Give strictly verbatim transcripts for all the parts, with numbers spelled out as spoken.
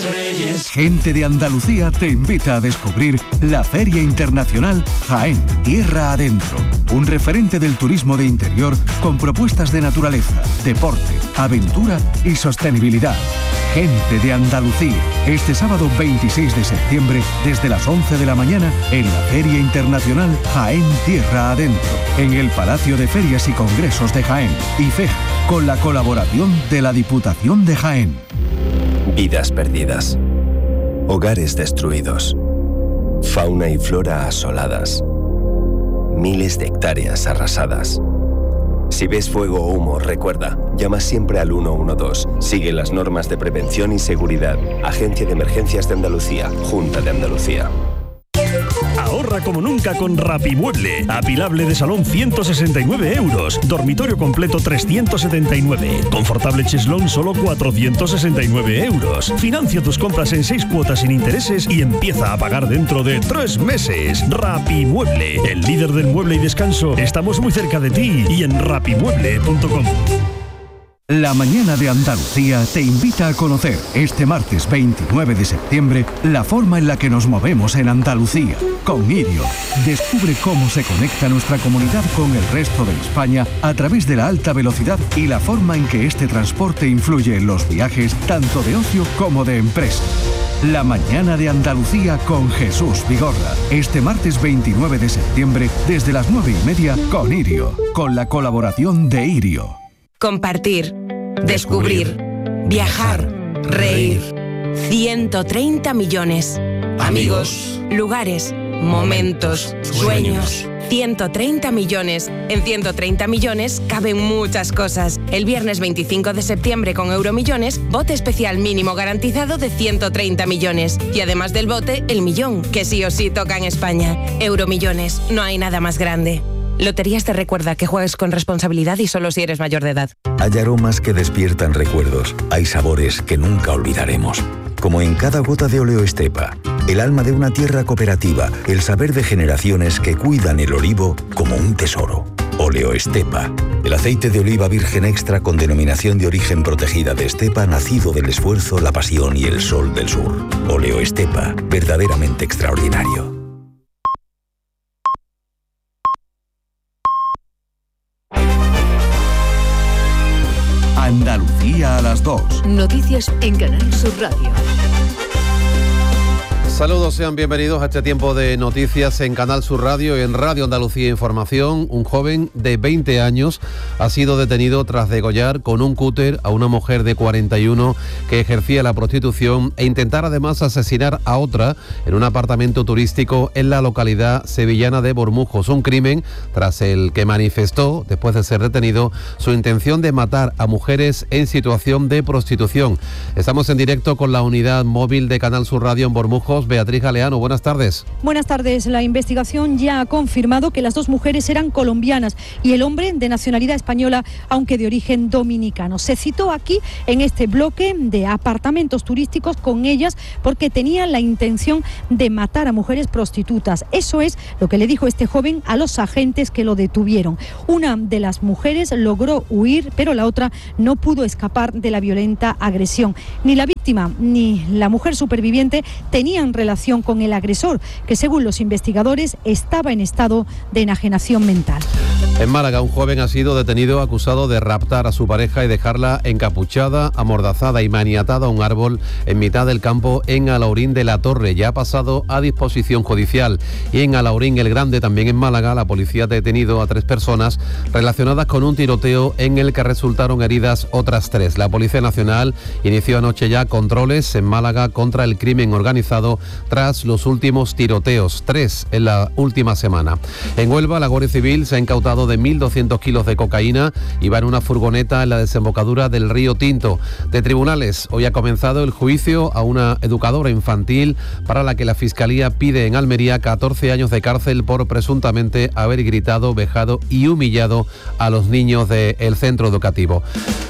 Reyes. Gente de Andalucía te invita a descubrir la Feria Internacional Jaén, Tierra Adentro. Un referente del turismo de interior con propuestas de naturaleza, deporte, aventura y sostenibilidad. Gente de Andalucía. Este sábado veintiséis de septiembre, desde las once de la mañana, en la Feria Internacional Jaén Tierra Adentro, en el Palacio de Ferias y Congresos de Jaén, IFEJA, con la colaboración de la Diputación de Jaén. Vidas perdidas. Hogares destruidos. Fauna y flora asoladas. Miles de hectáreas arrasadas. Si ves fuego o humo, recuerda, llama siempre al uno uno dos. Sigue las normas de prevención y seguridad. Agencia de Emergencias de Andalucía, Junta de Andalucía. Ahorra como nunca con Rapimueble. Apilable de salón ciento sesenta y nueve euros. Dormitorio completo trescientos setenta y nueve. Confortable cheslón solo cuatrocientos sesenta y nueve euros. Financia tus compras en seis cuotas sin intereses y empieza a pagar dentro de tres meses. Rapimueble, el líder del mueble y descanso. Estamos muy cerca de ti y en rapimueble punto com. La Mañana de Andalucía te invita a conocer este martes veintinueve de septiembre la forma en la que nos movemos en Andalucía. Con Irio, descubre cómo se conecta nuestra comunidad con el resto de España a través de la alta velocidad y la forma en que este transporte influye en los viajes tanto de ocio como de empresa. La Mañana de Andalucía con Jesús Vigorra. Este martes veintinueve de septiembre desde las nueve y media con Irio, con la colaboración de Irio. Compartir, descubrir, viajar, reír. ciento treinta millones. Amigos, lugares, momentos, sueños. ciento treinta millones. En ciento treinta millones caben muchas cosas. El viernes veinticinco de septiembre con Euromillones, bote especial mínimo garantizado de ciento treinta millones. Y además del bote, el millón, que sí o sí toca en España. Euromillones, no hay nada más grande. Loterías te recuerda que juegues con responsabilidad y solo si eres mayor de edad. Hay aromas que despiertan recuerdos. Hay sabores que nunca olvidaremos. Como en cada gota de Oleo Estepa, el alma de una tierra cooperativa, el saber de generaciones que cuidan el olivo como un tesoro. Oleo Estepa, el aceite de oliva virgen extra con denominación de origen protegida de Estepa, nacido del esfuerzo, la pasión y el sol del sur. Oleo Estepa, verdaderamente extraordinario. Andalucía a las dos. Noticias en Canal Sur Radio. Saludos, sean bienvenidos a este tiempo de noticias en Canal Sur Radio y en Radio Andalucía Información. Un joven de veinte años ha sido detenido tras degollar con un cúter a una mujer de cuarenta y uno que ejercía la prostitución e intentar además asesinar a otra en un apartamento turístico en la localidad sevillana de Bormujos. Un crimen tras el que manifestó, después de ser detenido, su intención de matar a mujeres en situación de prostitución. Estamos en directo con la unidad móvil de Canal Sur Radio en Bormujos. Beatriz Galeano, buenas tardes. Buenas tardes. La investigación ya ha confirmado que las dos mujeres eran colombianas y el hombre de nacionalidad española, aunque de origen dominicano. Se citó aquí en este bloque de apartamentos turísticos con ellas porque tenían la intención de matar a mujeres prostitutas. Eso es lo que le dijo este joven a los agentes que lo detuvieron. Una de las mujeres logró huir, pero la otra no pudo escapar de la violenta agresión. Ni la víctima ni la mujer superviviente tenían relación con el agresor, que según los investigadores estaba en estado de enajenación mental. En Málaga, un joven ha sido detenido acusado de raptar a su pareja y dejarla encapuchada, amordazada y maniatada a un árbol en mitad del campo en Alhaurín de la Torre. Ya ha pasado a disposición judicial. Y en Alhaurín el Grande, también en Málaga, la policía ha detenido a tres personas relacionadas con un tiroteo en el que resultaron heridas otras tres. La Policía Nacional inició anoche ya controles en Málaga contra el crimen organizado tras los últimos tiroteos, tres en la última semana. En Huelva, la Guardia Civil se ha incautado de mil doscientos kilos de cocaína y va en una furgoneta en la desembocadura del río Tinto. De tribunales, hoy ha comenzado el juicio a una educadora infantil para la que la Fiscalía pide en Almería catorce años de cárcel por presuntamente haber gritado, vejado y humillado a los niños del centro educativo.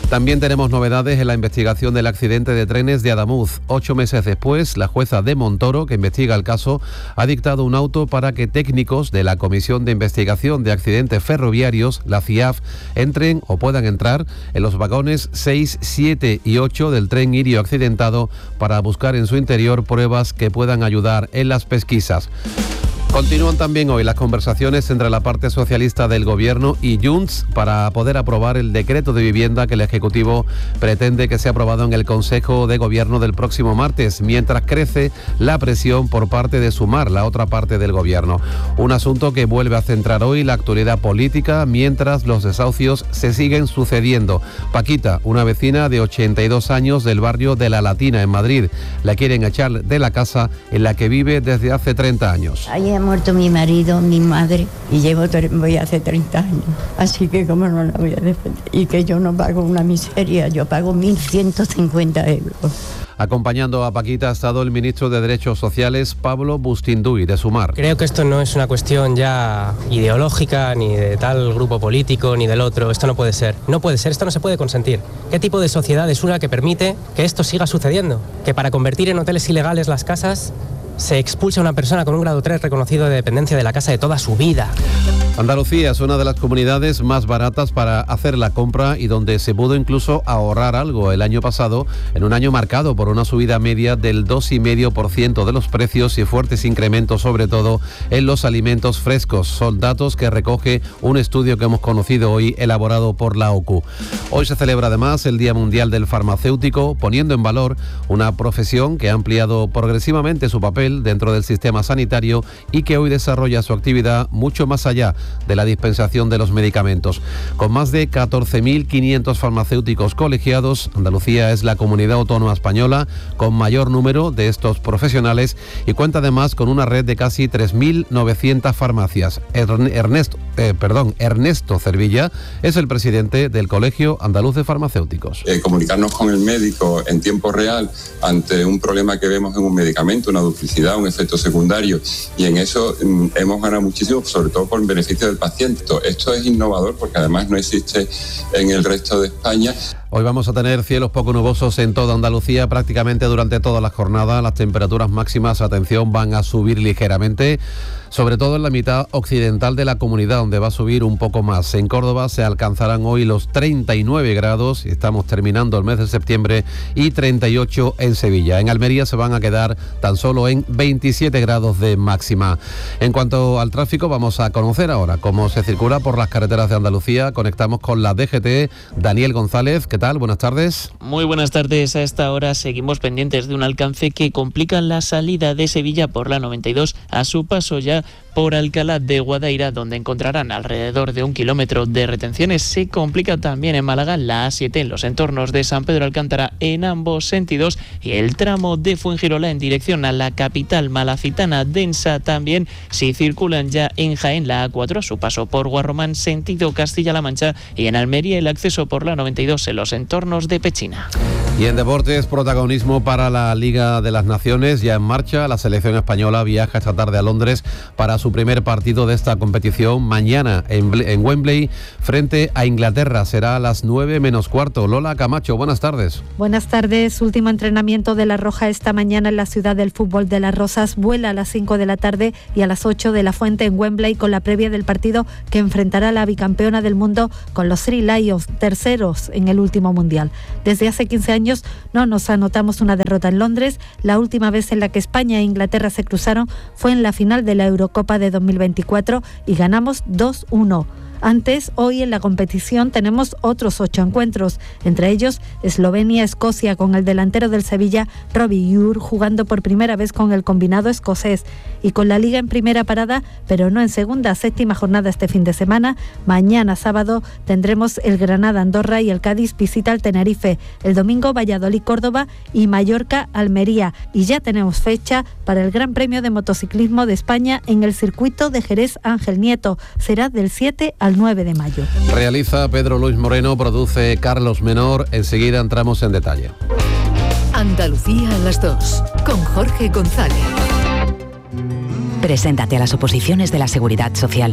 También tenemos novedades en la investigación del accidente de trenes de Adamuz. Ocho meses después, la jueza de Montoro, que investiga el caso, ha dictado un auto para que técnicos de la Comisión de Investigación de Accidentes Ferroviarios, la C I A F, entren o puedan entrar en los vagones seis, siete y ocho del tren Irio accidentado para buscar en su interior pruebas que puedan ayudar en las pesquisas. Continúan también hoy las conversaciones entre la parte socialista del Gobierno y Junts para poder aprobar el decreto de vivienda que el Ejecutivo pretende que sea aprobado en el Consejo de Gobierno del próximo martes, mientras crece la presión por parte de Sumar, la otra parte del Gobierno. Un asunto que vuelve a centrar hoy la actualidad política mientras los desahucios se siguen sucediendo. Paquita, una vecina de ochenta y dos años del barrio de La Latina en Madrid, la quieren echar de la casa en la que vive desde hace treinta años. Ahí ha muerto mi marido, mi madre, y llevo voy hace treinta años, así que cómo no la voy a defender. Y que yo no pago una miseria, yo pago mil ciento cincuenta euros. Acompañando a Paquita ha estado el ministro de Derechos Sociales, Pablo Bustinduy, de Sumar. Creo que esto no es una cuestión ya ideológica, ni de tal grupo político, ni del otro. Esto no puede ser. No puede ser, esto no se puede consentir. ¿Qué tipo de sociedad es una que permite que esto siga sucediendo? Que para convertir en hoteles ilegales las casas se expulsa a una persona con un grado tres reconocido de dependencia de la casa de toda su vida. Andalucía es una de las comunidades más baratas para hacer la compra y donde se pudo incluso ahorrar algo el año pasado, en un año marcado por una subida media del dos coma cinco por ciento de los precios y fuertes incrementos, sobre todo en los alimentos frescos. Son datos que recoge un estudio que hemos conocido hoy, elaborado por la O C U. Hoy se celebra además el Día Mundial del Farmacéutico, poniendo en valor una profesión que ha ampliado progresivamente su papel dentro del sistema sanitario y que hoy desarrolla su actividad mucho más allá de la dispensación de los medicamentos. Con más de catorce mil quinientos farmacéuticos colegiados, Andalucía es la comunidad autónoma española con mayor número de estos profesionales y cuenta además con una red de casi tres mil novecientas farmacias. Ernesto, eh, perdón, Ernesto Cervilla es el presidente del Colegio Andaluz de Farmacéuticos. Eh, comunicarnos con el médico en tiempo real ante un problema que vemos en un medicamento, una duplicidad, un efecto secundario, y en eso mm, hemos ganado muchísimo, sobre todo por el beneficio del paciente. Esto es innovador porque además no existe en el resto de España. Hoy vamos a tener cielos poco nubosos en toda Andalucía prácticamente durante toda la jornada. Las temperaturas máximas, atención, van a subir ligeramente, sobre todo en la mitad occidental de la comunidad, donde va a subir un poco más. En Córdoba se alcanzarán hoy los treinta y nueve grados, estamos terminando el mes de septiembre, y treinta y ocho en Sevilla. En Almería se van a quedar tan solo en veintisiete grados de máxima. En cuanto al tráfico, vamos a conocer ahora cómo se circula por las carreteras de Andalucía. Conectamos con la D G T. Daniel González, ¿qué tal? Buenas tardes. Muy buenas tardes. A esta hora seguimos pendientes de un alcance que complica la salida de Sevilla por la noventa y dos a su paso ya por Alcalá de Guadaira, donde encontrarán alrededor de un kilómetro de retenciones. Se complica también en Málaga la A siete en los entornos de San Pedro Alcántara en ambos sentidos, y el tramo de Fuengirola en dirección a la capital malacitana densa también. Si circulan ya en Jaén la A cuatro a su paso por Guarromán sentido Castilla-La Mancha, y en Almería el acceso por la noventa y dos en los entornos de Pechina. Y en deportes, protagonismo para la Liga de las Naciones, ya en marcha. La selección española viaja esta tarde a Londres para su primer partido de esta competición mañana en, en Wembley frente a Inglaterra. Será a las nueve menos cuarto. Lola Camacho, buenas tardes. Buenas tardes. Último entrenamiento de la Roja esta mañana en la ciudad del fútbol de Las Rozas. Vuela a las cinco de la tarde y a las ocho de la Fuente en Wembley, con la previa del partido que enfrentará a la bicampeona del mundo con los Three Lions, terceros en el último mundial. Desde hace quince años no nos anotamos una derrota en Londres. La última vez en la que España e Inglaterra se cruzaron fue en la final de la Eurocopa de dos mil veinticuatro y ganamos dos uno. Antes, hoy en la competición tenemos otros ocho encuentros, entre ellos Eslovenia-Escocia, con el delantero del Sevilla, Robbie Ure, jugando por primera vez con el combinado escocés, y con la Liga en primera parada, pero no en segunda. Séptima jornada este fin de semana. Mañana sábado tendremos el Granada-Andorra y el Cádiz visita al Tenerife. El domingo Valladolid-Córdoba y Mallorca-Almería. Y ya tenemos fecha para el Gran Premio de Motociclismo de España en el circuito de Jerez Ángel Nieto. Será del siete al nueve de mayo. Realiza Pedro Luis Moreno, produce Carlos Menor. Enseguida entramos en detalle. Andalucía a las dos, con Jorge González. Preséntate a las oposiciones de la Seguridad Social.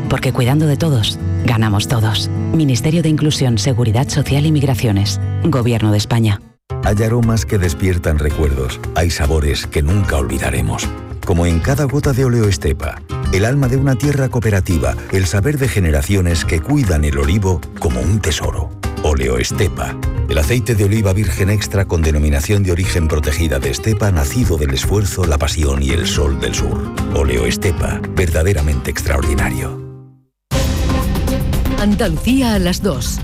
Porque cuidando de todos, ganamos todos. Ministerio de Inclusión, Seguridad Social y Migraciones. Gobierno de España. Hay aromas que despiertan recuerdos. Hay sabores que nunca olvidaremos. Como en cada gota de Oleoestepa, el alma de una tierra cooperativa, el saber de generaciones que cuidan el olivo como un tesoro. Oleoestepa, el aceite de oliva virgen extra con denominación de origen protegida de Estepa, nacido del esfuerzo, la pasión y el sol del sur. Oleoestepa, verdaderamente extraordinario. Andalucía a las dos.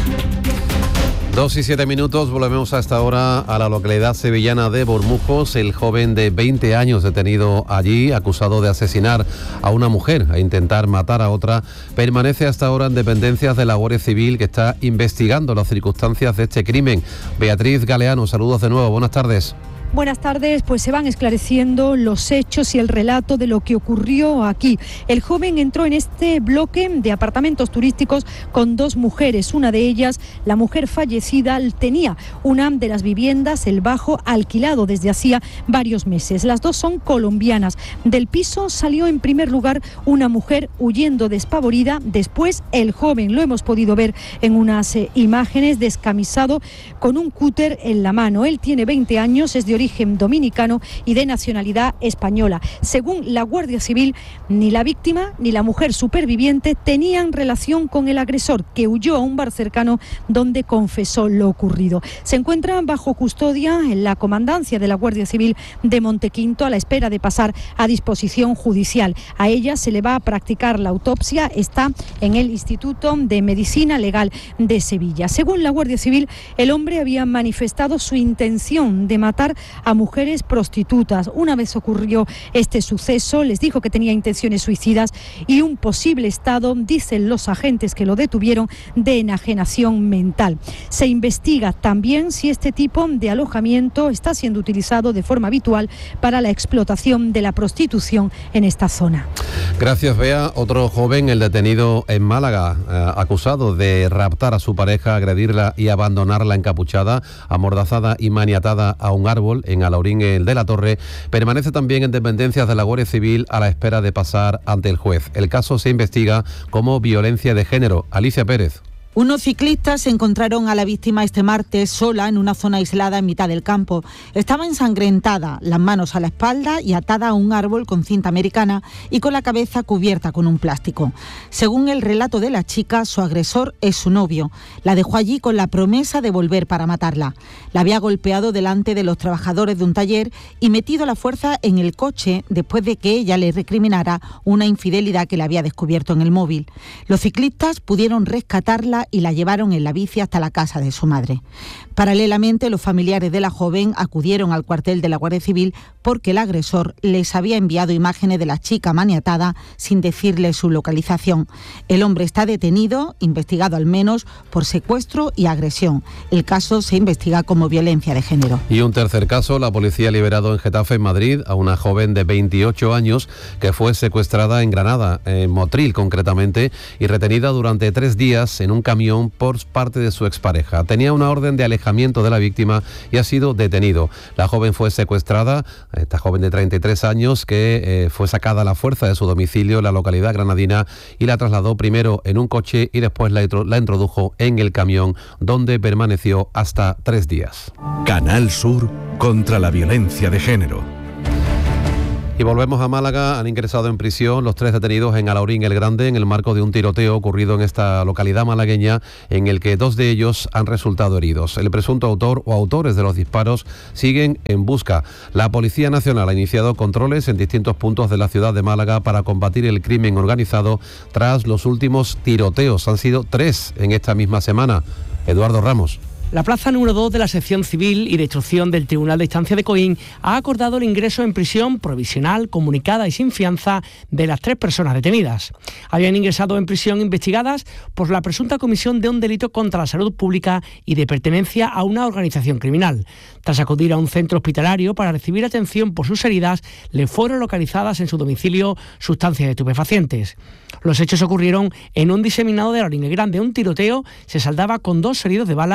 Dos y siete minutos, volvemos a esta hora a la localidad sevillana de Bormujos. El joven de veinte años detenido allí, acusado de asesinar a una mujer e intentar matar a otra, permanece hasta ahora en dependencias de la Guardia Civil, que está investigando las circunstancias de este crimen. Beatriz Galeano, saludos de nuevo, buenas tardes. Buenas tardes, pues se van esclareciendo los hechos y el relato de lo que ocurrió aquí. El joven entró en este bloque de apartamentos turísticos con dos mujeres. Una de ellas, la mujer fallecida, tenía una de las viviendas, el bajo, alquilado desde hacía varios meses. Las dos son colombianas. Del piso salió en primer lugar una mujer huyendo despavorida. Después el joven, lo hemos podido ver en unas eh, imágenes, descamisado con un cúter en la mano. Él tiene veinte años, es de origen origen dominicano y de nacionalidad española. Según la Guardia Civil, ni la víctima ni la mujer superviviente tenían relación con el agresor, que huyó a un bar cercano donde confesó lo ocurrido. Se encuentran bajo custodia en la comandancia de la Guardia Civil de Montequinto a la espera de pasar a disposición judicial. A ella se le va a practicar la autopsia, está en el Instituto de Medicina Legal de Sevilla. Según la Guardia Civil, el hombre había manifestado su intención de matar a mujeres prostitutas. Una vez ocurrió este suceso, les dijo que tenía intenciones suicidas y un posible estado, dicen los agentes que lo detuvieron, de enajenación mental. Se investiga también si este tipo de alojamiento está siendo utilizado de forma habitual para la explotación de la prostitución en esta zona. Gracias, Bea. Otro joven, el detenido en Málaga, eh, acusado de raptar a su pareja, agredirla y abandonarla encapuchada, amordazada y maniatada a un árbol en Alaurín el de la Torre, permanece también en dependencias de la Guardia Civil a la espera de pasar ante el juez. El caso se investiga como violencia de género. Alicia Pérez. Unos ciclistas encontraron a la víctima este martes sola en una zona aislada en mitad del campo. Estaba ensangrentada, las manos a la espalda y atada a un árbol con cinta americana y con la cabeza cubierta con un plástico. Según el relato de la chica, su agresor es su novio. La dejó allí con la promesa de volver para matarla. La había golpeado delante de los trabajadores de un taller y metido la fuerza en el coche después de que ella le recriminara una infidelidad que le había descubierto en el móvil. Los ciclistas pudieron rescatarla y la llevaron en la bici hasta la casa de su madre. Paralelamente, los familiares de la joven acudieron al cuartel de la Guardia Civil porque el agresor les había enviado imágenes de la chica maniatada sin decirle su localización. El hombre está detenido, investigado al menos por secuestro y agresión. El caso se investiga como violencia de género. Y un tercer caso, la policía ha liberado en Getafe, en Madrid, a una joven de veintiocho años que fue secuestrada en Granada, en Motril concretamente, y retenida durante tres días en un camión por parte de su expareja. Tenía una orden de alejamiento de la víctima y ha sido detenido. La joven fue secuestrada, esta joven de treinta y tres años, que eh, fue sacada a la fuerza de su domicilio en la localidad granadina y la trasladó primero en un coche y después la, la introdujo en el camión, donde permaneció hasta tres días. Canal Sur contra la violencia de género. Y volvemos a Málaga. Han ingresado en prisión los tres detenidos en Alaurín el Grande en el marco de un tiroteo ocurrido en esta localidad malagueña, en el que dos de ellos han resultado heridos. El presunto autor o autores de los disparos siguen en busca. La Policía Nacional ha iniciado controles en distintos puntos de la ciudad de Málaga para combatir el crimen organizado tras los últimos tiroteos. Han sido tres en esta misma semana. Eduardo Ramos. La plaza número dos de la sección civil y de instrucción del Tribunal de Instancia de Coín ha acordado el ingreso en prisión provisional, comunicada y sin fianza de las tres personas detenidas. Habían ingresado en prisión investigadas por la presunta comisión de un delito contra la salud pública y de pertenencia a una organización criminal. Tras acudir a un centro hospitalario para recibir atención por sus heridas, le fueron localizadas en su domicilio sustancias estupefacientes. Los hechos ocurrieron en un diseminado de Alaurín el Grande. Un tiroteo se saldaba con dos heridos de bala que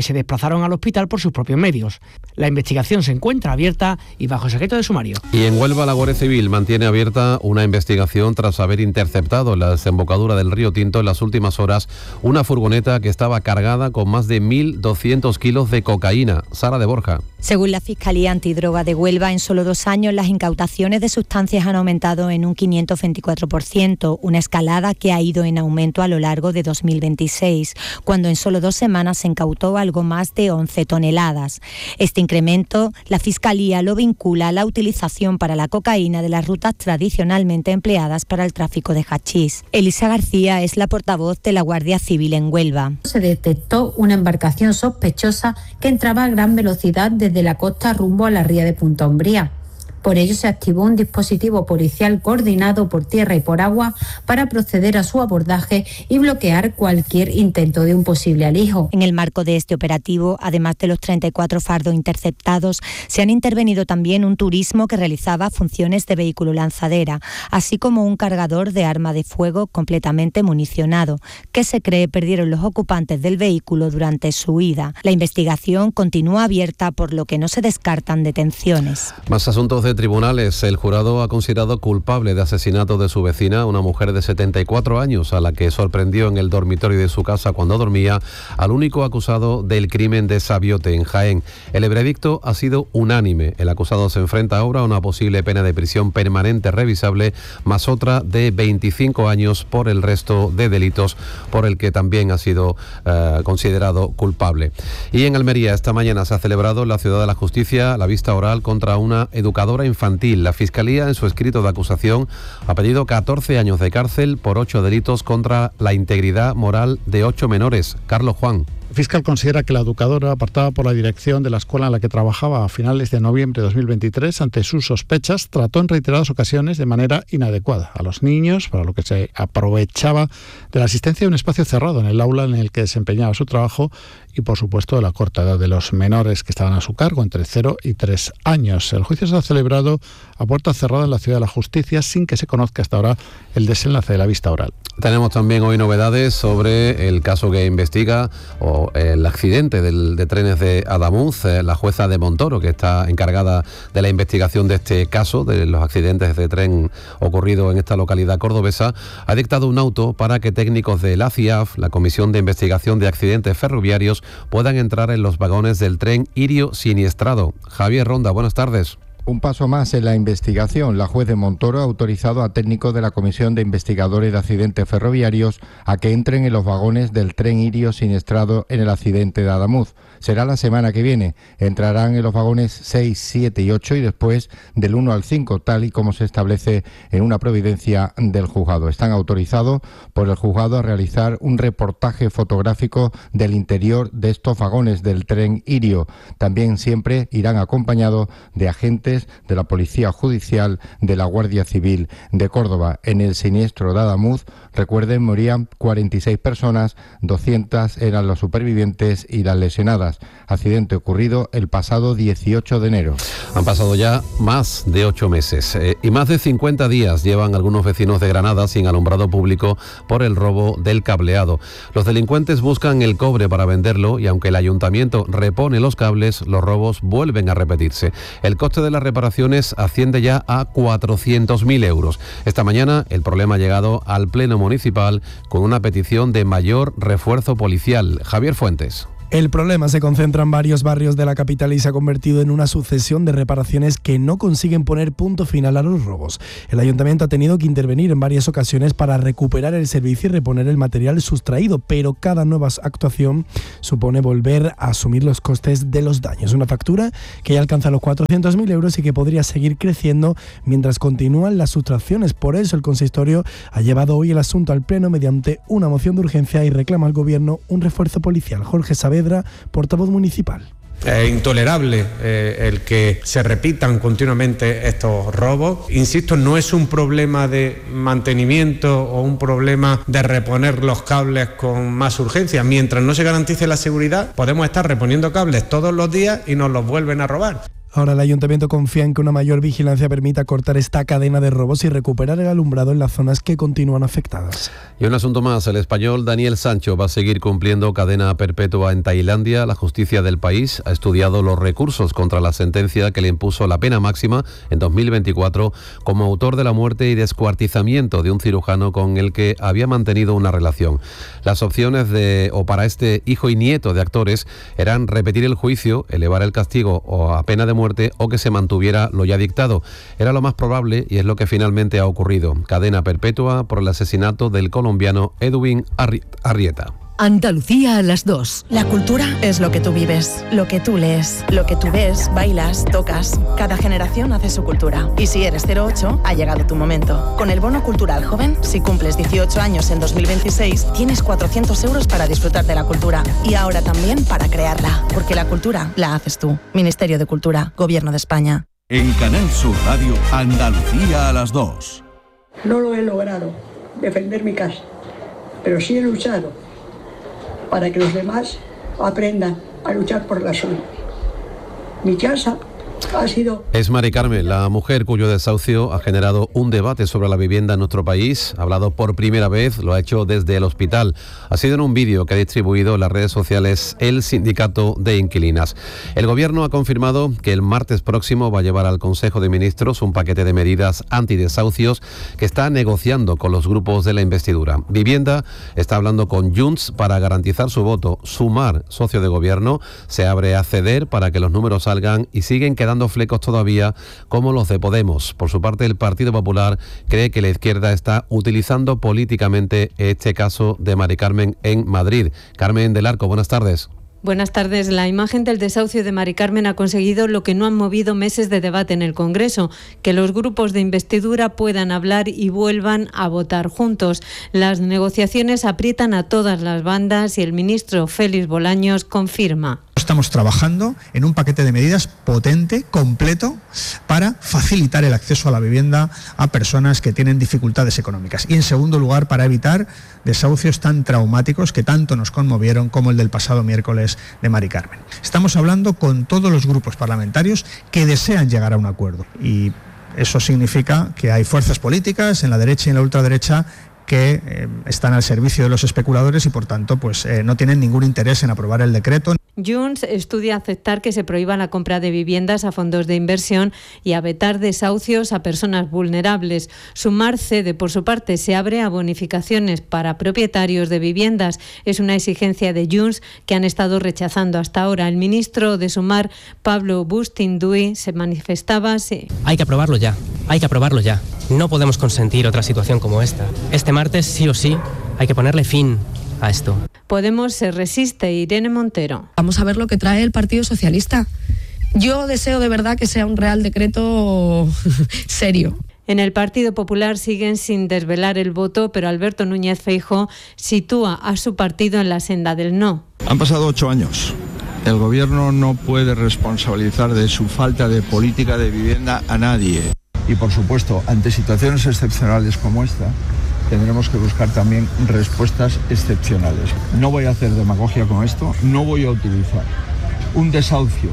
que se desplazaron al hospital por sus propios medios. La investigación se encuentra abierta y bajo secreto de sumario. Y en Huelva la Guardia Civil mantiene abierta una investigación tras haber interceptado en la desembocadura del río Tinto en las últimas horas una furgoneta que estaba cargada con más de mil doscientos kilos de cocaína. Sara de Borja. Según la Fiscalía Antidroga de Huelva, en solo dos años las incautaciones de sustancias han aumentado en un quinientos veinticuatro por ciento, una escalada que ha ido en aumento a lo largo de dos mil veintiséis, cuando en solo dos semanas se incautó algo más de once toneladas. Este incremento, la Fiscalía lo vincula a la utilización para la cocaína de las rutas tradicionalmente empleadas para el tráfico de hachís. Elisa García es la portavoz de la Guardia Civil en Huelva. Se detectó una embarcación sospechosa que entraba a gran velocidad desde de la costa rumbo a la ría de Punta Umbría. Por ello se activó un dispositivo policial coordinado por tierra y por agua para proceder a su abordaje y bloquear cualquier intento de un posible alijo. En el marco de este operativo, además de los treinta y cuatro fardos interceptados, se han intervenido también un turismo que realizaba funciones de vehículo lanzadera, así como un cargador de arma de fuego completamente municionado, que se cree perdieron los ocupantes del vehículo durante su huida. La investigación continúa abierta, por lo que no se descartan detenciones. Más asuntos de tribunales. El jurado ha considerado culpable de asesinato de su vecina, una mujer de setenta y cuatro años, a la que sorprendió en el dormitorio de su casa cuando dormía, al único acusado del crimen de Sabiote, en Jaén. El veredicto ha sido unánime. El acusado se enfrenta ahora a una posible pena de prisión permanente revisable, más otra de veinticinco años por el resto de delitos por el que también ha sido eh, considerado culpable. Y en Almería, esta mañana se ha celebrado en la Ciudad de la Justicia la vista oral contra una educadora infantil. La Fiscalía, en su escrito de acusación, ha pedido catorce años de cárcel por ocho delitos contra la integridad moral de ocho menores. Carlos Juan. El fiscal considera que la educadora, apartada por la dirección de la escuela en la que trabajaba a finales de noviembre de dos mil veintitrés, ante sus sospechas, trató en reiteradas ocasiones de manera inadecuada a los niños, para lo que se aprovechaba de la asistencia de un espacio cerrado en el aula en el que desempeñaba su trabajo y, por supuesto, de la corta edad de los menores que estaban a su cargo, entre cero y tres años. El juicio se ha celebrado a puerta cerrada en la Ciudad de la Justicia, sin que se conozca hasta ahora el desenlace de la vista oral. Tenemos también hoy novedades sobre el caso que investiga o el accidente del, de trenes de Adamuz. La jueza de Montoro, que está encargada de la investigación de este caso, de los accidentes de tren ocurridos en esta localidad cordobesa, ha dictado un auto para que técnicos de la C I A F, la Comisión de Investigación de Accidentes Ferroviarios, puedan entrar en los vagones del tren Irio siniestrado. Javier Ronda, buenas tardes. Un paso más en la investigación. La juez de Montoro ha autorizado a técnicos de la Comisión de Investigadores de Accidentes Ferroviarios a que entren en los vagones del tren Irio siniestrado en el accidente de Adamuz. Será la semana que viene. Entrarán en los vagones seis, siete y ocho y después del uno al cinco, tal y como se establece en una providencia del juzgado. Están autorizados por el juzgado a realizar un reportaje fotográfico del interior de estos vagones del tren Irio. También siempre irán acompañados de agentes de la Policía Judicial de la Guardia Civil de Córdoba. En el siniestro de Adamuz, recuerden, morían cuarenta y seis personas, doscientas eran los supervivientes y las lesionadas. Accidente ocurrido el pasado dieciocho de enero. Han pasado ya más de ocho meses eh, y más de cincuenta días llevan algunos vecinos de Granada sin alumbrado público por el robo del cableado. Los delincuentes buscan el cobre para venderlo y aunque el ayuntamiento repone los cables, los robos vuelven a repetirse. El coste de las reparaciones asciende ya a cuatrocientos mil euros. Esta mañana el problema ha llegado al Pleno Municipal con una petición de mayor refuerzo policial. Javier Fuentes. El problema se concentra en varios barrios de la capital y se ha convertido en una sucesión de reparaciones que no consiguen poner punto final a los robos. El ayuntamiento ha tenido que intervenir en varias ocasiones para recuperar el servicio y reponer el material sustraído, pero cada nueva actuación supone volver a asumir los costes de los daños. Una factura que ya alcanza los cuatrocientos mil euros y que podría seguir creciendo mientras continúan las sustracciones. Por eso el consistorio ha llevado hoy el asunto al Pleno mediante una moción de urgencia y reclama al Gobierno un refuerzo policial. Jorge Saavedra, portavoz municipal. Es intolerable eh, el que se repitan continuamente estos robos. Insisto, no es un problema de mantenimiento o un problema de reponer los cables con más urgencia. Mientras no se garantice la seguridad, podemos estar reponiendo cables todos los días y nos los vuelven a robar. Ahora el ayuntamiento confía en que una mayor vigilancia permita cortar esta cadena de robos y recuperar el alumbrado en las zonas que continúan afectadas. Y un asunto más, el español Daniel Sancho va a seguir cumpliendo cadena perpetua en Tailandia. La justicia del país ha estudiado los recursos contra la sentencia que le impuso la pena máxima en dos mil veinticuatro como autor de la muerte y descuartizamiento de un cirujano con el que había mantenido una relación. Las opciones de o para este hijo y nieto de actores eran repetir el juicio, elevar el castigo o a pena de muerte o que se mantuviera lo ya dictado. Era lo más probable y es lo que finalmente ha ocurrido. Cadena perpetua por el asesinato del colombiano Edwin Arrieta. Andalucía a las dos. La cultura es lo que tú vives, lo que tú lees, lo que tú ves, bailas, tocas. Cada generación hace su cultura. Y si eres cero ocho, ha llegado tu momento. Con el Bono Cultural Joven, si cumples dieciocho años en dos mil veintiséis, tienes cuatrocientos euros para disfrutar de la cultura. Y ahora también para crearla. Porque la cultura la haces tú. Ministerio de Cultura, Gobierno de España. En Canal Sur Radio, Andalucía a las dos. No lo he logrado, defender mi casa. Pero sí he luchado para que los demás aprendan a luchar por la suya. Mi casa ha sido... Es Mari Carmen, la mujer cuyo desahucio ha generado un debate sobre la vivienda en nuestro país. Ha hablado por primera vez, lo ha hecho desde el hospital. Ha sido en un vídeo que ha distribuido en las redes sociales el sindicato de inquilinas. El gobierno ha confirmado que el martes próximo va a llevar al Consejo de Ministros un paquete de medidas antidesahucios que está negociando con los grupos de la investidura. Vivienda está hablando con Junts para garantizar su voto. Sumar, socio de gobierno, se abre a ceder para que los números salgan y siguen quedando flecos todavía como los de Podemos. Por su parte, el Partido Popular cree que la izquierda está utilizando políticamente este caso de Mari Carmen en Madrid. Carmen del Arco, buenas tardes. Buenas tardes. La imagen del desahucio de Mari Carmen ha conseguido lo que no han movido meses de debate en el Congreso, que los grupos de investidura puedan hablar y vuelvan a votar juntos. Las negociaciones aprietan a todas las bandas y el ministro Félix Bolaños confirma. Estamos trabajando en un paquete de medidas potente, completo, para facilitar el acceso a la vivienda a personas que tienen dificultades económicas. Y en segundo lugar, para evitar desahucios tan traumáticos que tanto nos conmovieron como el del pasado miércoles de Mari Carmen. Estamos hablando con todos los grupos parlamentarios que desean llegar a un acuerdo. Y eso significa que hay fuerzas políticas en la derecha y en la ultraderecha que eh, están al servicio de los especuladores y por tanto pues eh, no tienen ningún interés en aprobar el decreto. Junts estudia aceptar que se prohíba la compra de viviendas a fondos de inversión y a vetar desahucios a personas vulnerables. Sumar cede, por su parte, se abre a bonificaciones para propietarios de viviendas. Es una exigencia de Junts que han estado rechazando hasta ahora. El ministro de Sumar, Pablo Bustinduy, se manifestaba así. Hay que aprobarlo ya, hay que aprobarlo ya. No podemos consentir otra situación como esta. Este martes, sí o sí, hay que ponerle fin a esto. Podemos se resiste. Irene Montero. Vamos a ver lo que trae el Partido Socialista. Yo deseo de verdad que sea un Real Decreto serio. En el Partido Popular siguen sin desvelar el voto, pero Alberto Núñez Feijóo sitúa a su partido en la senda del no. Han pasado ocho años. El Gobierno no puede responsabilizar de su falta de política de vivienda a nadie. Y por supuesto, ante situaciones excepcionales como esta, tendremos que buscar también respuestas excepcionales. No voy a hacer demagogia con esto, no voy a utilizar un desahucio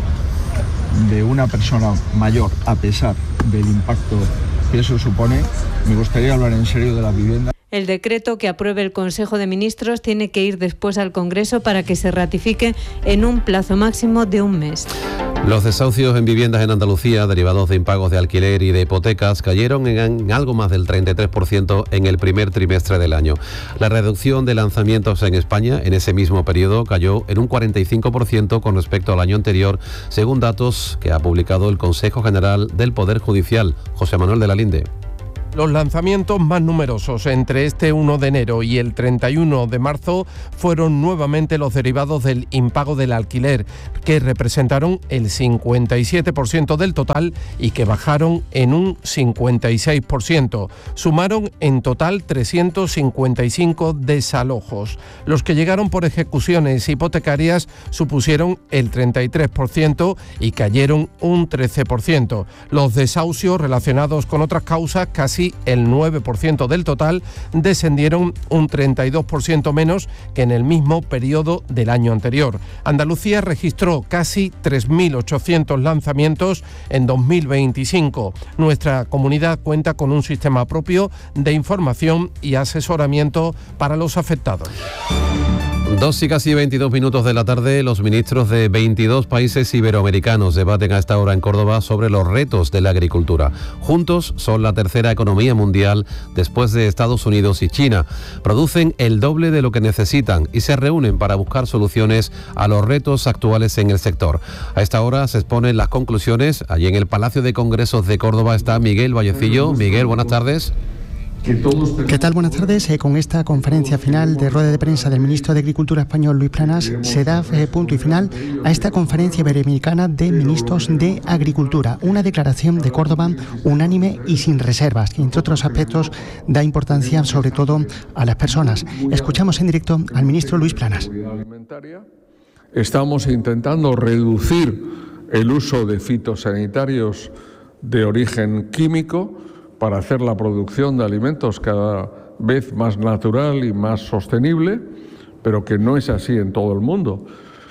de una persona mayor a pesar del impacto que eso supone. Me gustaría hablar en serio de la vivienda. El decreto que apruebe el Consejo de Ministros tiene que ir después al Congreso para que se ratifique en un plazo máximo de un mes. Los desahucios en viviendas en Andalucía, derivados de impagos de alquiler y de hipotecas, cayeron en algo más del treinta y tres por ciento en el primer trimestre del año. La reducción de lanzamientos en España en ese mismo periodo cayó en un cuarenta y cinco por ciento con respecto al año anterior, según datos que ha publicado el Consejo General del Poder Judicial. José Manuel de la Linde. Los lanzamientos más numerosos entre este uno de enero y el treinta y uno de marzo fueron nuevamente los derivados del impago del alquiler, que representaron el cincuenta y siete por ciento del total y que bajaron en un cincuenta y seis por ciento. Sumaron en total trescientos cincuenta y cinco desalojos. Los que llegaron por ejecuciones hipotecarias supusieron el treinta y tres por ciento y cayeron un trece por ciento. Los desahucios relacionados con otras causas casi casi el nueve por ciento del total, descendieron un treinta y dos por ciento menos que en el mismo periodo del año anterior. Andalucía registró casi tres mil ochocientos lanzamientos en dos mil veinticinco. Nuestra comunidad cuenta con un sistema propio de información y asesoramiento para los afectados. Dos y casi veintidós minutos de la tarde, los ministros de veintidós países iberoamericanos debaten a esta hora en Córdoba sobre los retos de la agricultura. Juntos son la tercera economía mundial después de Estados Unidos y China. Producen el doble de lo que necesitan y se reúnen para buscar soluciones a los retos actuales en el sector. A esta hora se exponen las conclusiones. Allí en el Palacio de Congresos de Córdoba está Miguel Vallecillo. Miguel, buenas tardes. ¿Qué tal? Buenas tardes. Eh, con esta conferencia final de rueda de prensa del ministro de Agricultura español, Luis Planas, se da eh, punto y final a esta conferencia iberoamericana de ministros de Agricultura. Una declaración de Córdoba unánime y sin reservas, que entre otros aspectos da importancia sobre todo a las personas. Escuchamos en directo al ministro Luis Planas. Estamos intentando reducir el uso de fitosanitarios de origen químico para hacer la producción de alimentos cada vez más natural y más sostenible, pero que no es así en todo el mundo.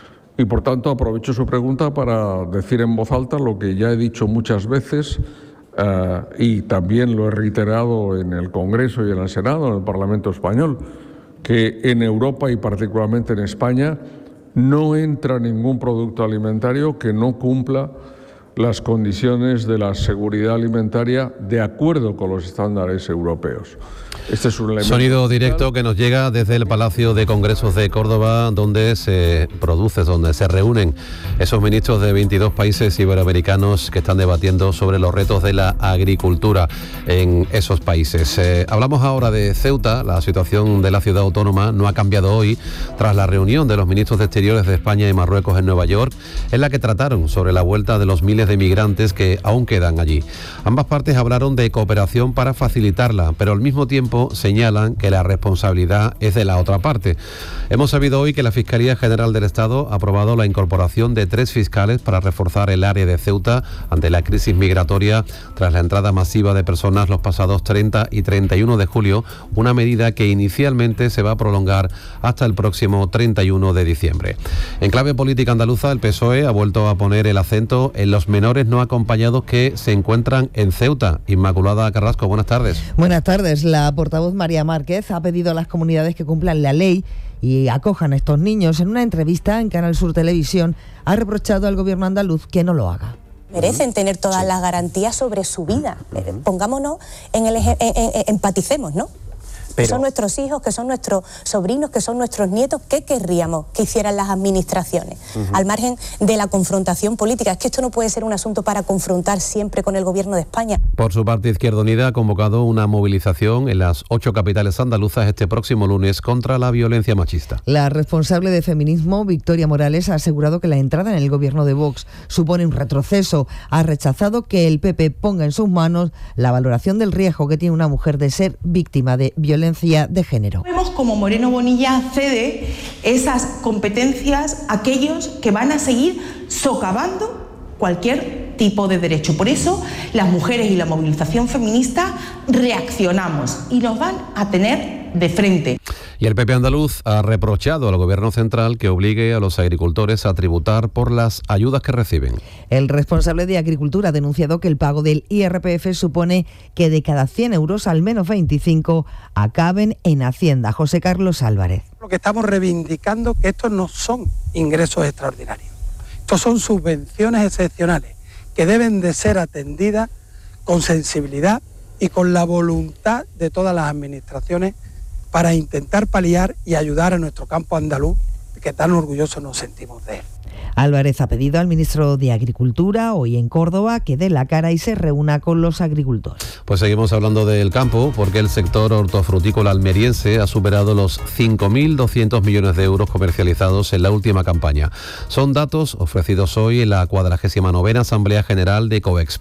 Y por tanto aprovecho su pregunta para decir en voz alta lo que ya he dicho muchas veces uh, y también lo he reiterado en el Congreso y en el Senado, en el Parlamento español, que en Europa y particularmente en España no entra ningún producto alimentario que no cumpla las condiciones de la seguridad alimentaria de acuerdo con los estándares europeos. Este es un elemento. Sonido directo que nos llega desde el Palacio de Congresos de Córdoba, donde se produce, donde se reúnen esos ministros de veintidós países iberoamericanos que están debatiendo sobre los retos de la agricultura en esos países. Eh, hablamos ahora de Ceuta. La situación de la ciudad autónoma no ha cambiado hoy tras la reunión de los ministros de Exteriores de España y Marruecos en Nueva York, en la que trataron sobre la vuelta de los miles de migrantes que aún quedan allí. Ambas partes hablaron de cooperación para facilitarla, pero al mismo tiempo señalan que la responsabilidad es de la otra parte. Hemos sabido hoy que la Fiscalía General del Estado ha aprobado la incorporación de tres fiscales para reforzar el área de Ceuta ante la crisis migratoria tras la entrada masiva de personas los pasados treinta y treinta y uno de julio, una medida que inicialmente se va a prolongar hasta el próximo treinta y uno de diciembre. En clave política andaluza, el P S O E ha vuelto a poner el acento en los menores no acompañados que se encuentran en Ceuta. Inmaculada Carrasco, buenas tardes. Buenas tardes. La portavoz María Márquez ha pedido a las comunidades que cumplan la ley y acojan a estos niños. En una entrevista en Canal Sur Televisión ha reprochado al gobierno andaluz que no lo haga. Merecen tener todas las garantías sobre su vida. Pongámonos en el eje, en, en, empaticemos, ¿no? Pero... que son nuestros hijos, que son nuestros sobrinos, que son nuestros nietos. ¿Qué querríamos que hicieran las administraciones? Uh-huh. Al margen de la confrontación política. Es que esto no puede ser un asunto para confrontar siempre con el gobierno de España. Por su parte, Izquierda Unida ha convocado una movilización en las ocho capitales andaluzas este próximo lunes contra la violencia machista. La responsable de feminismo, Victoria Morales, ha asegurado que la entrada en el gobierno de Vox supone un retroceso. Ha rechazado que el P P ponga en sus manos la valoración del riesgo que tiene una mujer de ser víctima de violencia de género. Vemos como Moreno Bonilla cede esas competencias a aquellos que van a seguir socavando cualquier tipo de derecho. Por eso las mujeres y la movilización feminista reaccionamos y nos van a tener de frente. Y el P P andaluz ha reprochado al gobierno central que obligue a los agricultores a tributar por las ayudas que reciben. El responsable de Agricultura ha denunciado que el pago del I R P F supone que de cada cien euros al menos veinticinco acaben en Hacienda. José Carlos Álvarez. Lo que estamos reivindicando que estos no son ingresos extraordinarios. Estos son subvenciones excepcionales que deben de ser atendidas con sensibilidad y con la voluntad de todas las administraciones para intentar paliar y ayudar a nuestro campo andaluz, que tan orgullosos nos sentimos de él. Álvarez ha pedido al ministro de Agricultura, hoy en Córdoba, que dé la cara y se reúna con los agricultores. Pues seguimos hablando del campo, porque el sector hortofrutícola almeriense ha superado los cinco mil doscientos millones de euros comercializados en la última campaña. Son datos ofrecidos hoy en la cuadragésima novena Asamblea General de COEX.